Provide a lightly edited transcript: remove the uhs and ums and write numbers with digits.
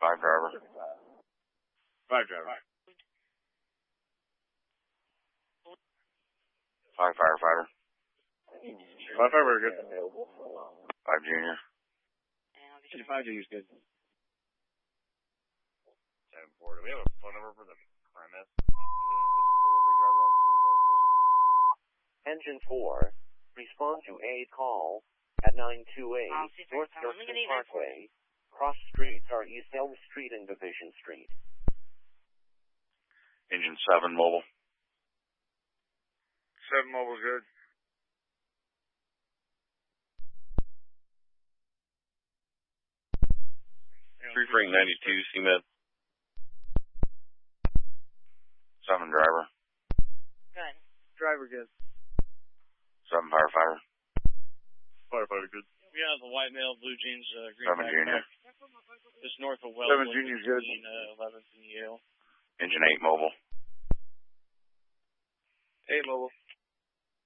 5 driver. 5 driver. 5 firefighter. 5 firefighter, good. 5 junior. 5 junior's good. 7-4. Do we have a phone number for the premise? Engine 4, respond to a call at 928 North Jefferson Parkway. Cross streets are East Elm Street and Division Street. Engine 7 mobile. 7 mobile's good. Three Frank 92 CMed. 7 driver. Good. Driver good. 7 firefighter. Firefighter good. We have the white male, blue jeans, green 7 junior. Just north of Wellwood. 7 junior's good. 11th and Yale. Engine 8 mobile. 8 mobile.